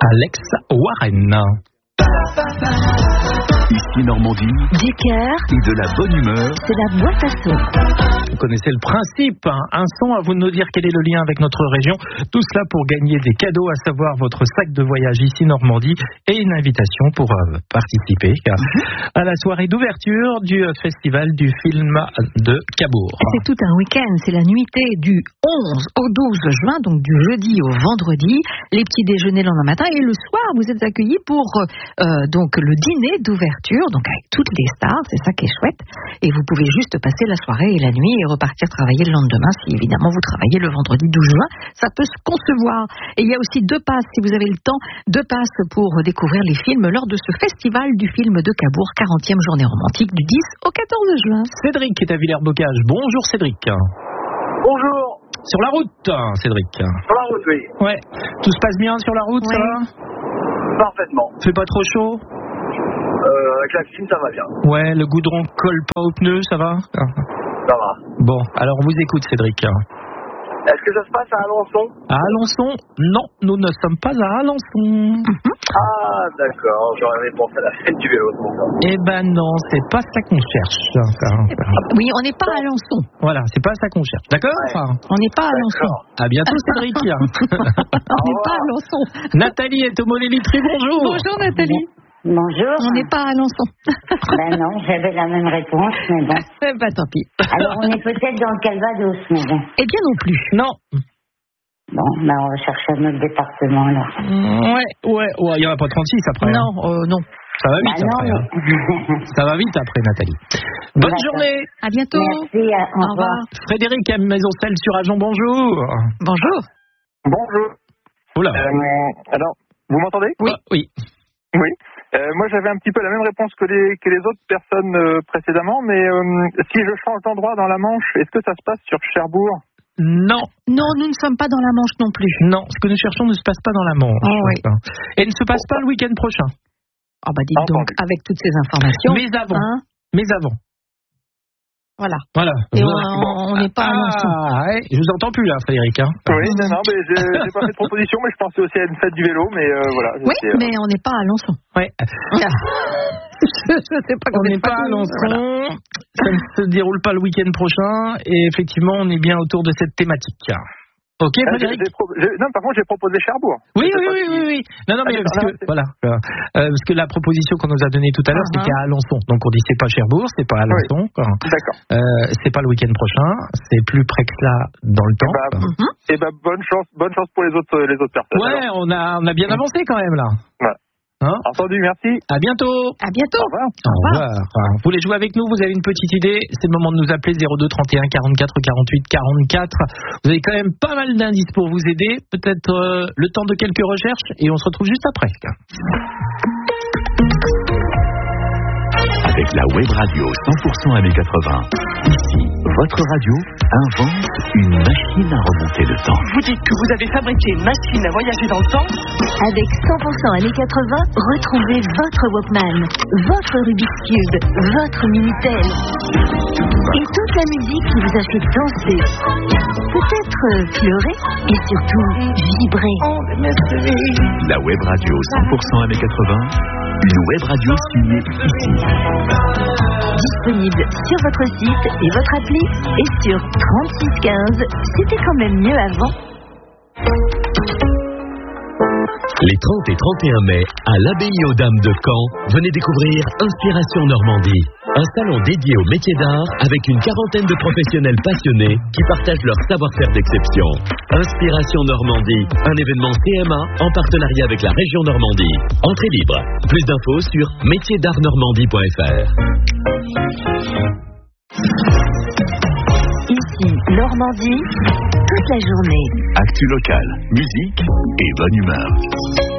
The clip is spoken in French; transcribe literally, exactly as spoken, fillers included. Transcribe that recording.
Alex Warren. Ici Normandie, du cœur et de la bonne humeur. C'est la boîte à son. Vous connaissez le principe, hein. Un son, à vous de nous dire quel est le lien avec notre région. Tout cela pour gagner des cadeaux, à savoir votre sac de voyage ici Normandie et une invitation pour euh, participer à la soirée d'ouverture du euh, festival du film de Cabourg. C'est tout un week-end, c'est la nuitée du onze au douze juin, donc du jeudi au vendredi, les petits déjeuners le lendemain matin et le soir vous êtes accueillis pour euh, donc le dîner d'ouverture, donc avec toutes les stars, c'est ça qui est chouette, et vous pouvez juste passer la soirée et la nuit et repartir travailler le lendemain si évidemment vous travaillez le vendredi douze juin, ça peut se concevoir. Et il y a aussi deux passes, si vous avez le temps, deux passes pour découvrir les films lors de ce festival du film de Cabourg, quarantième journée romantique du dix au quatorze juin. Cédric est à Villers-Bocage. Bonjour Cédric. Bonjour. Sur la route, Cédric. Sur la route, oui. Ouais. Tout se passe bien sur la route, Ouais. ça va? Parfaitement. Fait pas trop chaud? Euh, avec la clim, ça va bien. Ouais, le goudron colle pas aux pneus, ça va? Ça va. Bon, alors on vous écoute Cédric. Est-ce que ça se passe à Alençon? À Alençon? Non, nous ne sommes pas à Alençon. Ah, d'accord. J'aurais pensé à la fête du vélo. Eh ben non, c'est pas ça qu'on cherche. Oui, on n'est pas à Alençon. Voilà, c'est pas ça qu'on cherche. D'accord? Ouais. On n'est pas à Alençon. À bientôt Cédric. On n'est pas à Alençon. Nathalie est au Monélitry, bonjour. Bonjour Nathalie. Bonjour. On n'est pas à Alençon. Ben non, j'avais la même réponse, mais bon. Eh ben tant pis. Alors on est peut-être dans le Calvados, mais bon. Eh bien non plus. Non. Bon, ben on va chercher un autre département alors. Ouais, ouais, ouais, il n'y en a pas trente-six après. Non, euh, non. Ça va vite Ben après. non, hein. mais... Ça va vite après Nathalie. Bonne D'accord. journée. À bientôt. Merci, à- au Au revoir. revoir. Frédéric à Maison-Selle sur Agen, bonjour. Bonjour. Bonjour. Oula. Euh, alors, vous m'entendez? Oui. Oui. Oui. Euh, moi, j'avais un petit peu la même réponse que les, que les autres personnes euh, précédemment, mais euh, si je change d'endroit dans la Manche, est-ce que ça se passe sur Cherbourg? Non, Non, nous ne sommes pas dans la Manche non plus. non, ce que nous cherchons ne se passe pas dans la Manche. Oh, oui. Et ne se passe pas le week-end prochain. Ah bah dites donc, Entendu. avec toutes ces informations. Mais avant. Hein, Mais avant. voilà. Voilà. Et Vous- on on n'est pas à Alençon. Ah, ouais, je vous entends plus là, Frédéric. Hein. Oui, non, non, mais j'ai j'ai pas fait de proposition, mais je pensais aussi à une fête du vélo, mais euh, voilà. Oui, j'étais, euh, mais on n'est pas à Alençon. Ouais. je, je sais pas On qu'on n'est pas à Alençon, ça ne se déroule pas le week-end prochain, et effectivement, on est bien autour de cette thématique. Ok, Ah, j'ai- Frédéric? j'ai pro- j'ai- Non, par contre, j'ai proposé Cherbourg. Oui, Je sais oui, pas oui, si- oui, oui. Non, non, mais Ah, parce que, c'est- voilà, euh, euh, parce que la proposition qu'on nous a donnée tout à l'heure, Uh-huh. c'était à Alençon. Donc, on dit c'est pas Cherbourg, c'est pas Alençon. quoi. D'accord. Euh, c'est pas le week-end prochain, c'est plus près que cela dans le temps. Bah, quoi. Mhm. Et ben bonne chance, bonne chance pour les autres, les autres personnes. Ouais, alors. on a, on a bien avancé quand même là. Ouais. Hein? Entendu, merci. À bientôt. À bientôt. Au revoir. Au revoir. Vous voulez jouer avec nous? Vous avez une petite idée? C'est le moment de nous appeler zéro deux trente et un quarante-quatre quarante-huit quarante-quatre. Vous avez quand même pas mal d'indices pour vous aider. Peut-être euh, le temps de quelques recherches et on se retrouve juste après. Avec la web radio cent pour cent années quatre-vingts. Ici, votre radio invente une machine à remonter le temps. Vous dites que vous avez fabriqué une machine à voyager dans le temps? Avec cent pour cent années quatre-vingts, retrouvez votre Walkman, votre Rubik's Cube, votre Minitel. Et toute la musique qui vous a fait danser. Peut-être pleurer et surtout vibrer. La web radio cent pour cent années quatre-vingts. Une web radio signée ici. Disponible sur votre site et votre appli et sur trente-six quinze. C'était quand même mieux avant. Les trente et trente et un mai, à l'Abbaye aux Dames de Caen, venez découvrir Inspiration Normandie. Un salon dédié au métier d'art avec une quarantaine de professionnels passionnés qui partagent leur savoir-faire d'exception. Inspiration Normandie, un événement C M A en partenariat avec la région Normandie. Entrée libre. Plus d'infos sur métiers d'art normandie point f r. Ici, Normandie, toute la journée. Actu locale, musique et bonne humeur.